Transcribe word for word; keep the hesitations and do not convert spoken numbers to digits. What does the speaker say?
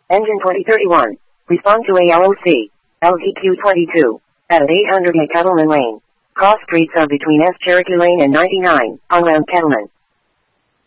Engine twenty thirty-one. Respond to A L O C. L Z Q twenty-two. At eight hundred eight Kettleman Lane. Cross streets are between S Cherokee Lane and ninety-nine, on Mount Kettleman.